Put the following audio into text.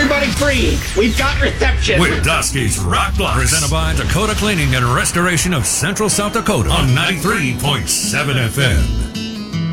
everybody free. We've got reception. With Dusky's Rock Blocks. Presented by Dakota Cleaning and Restoration of Central South Dakota on 93.7 FM.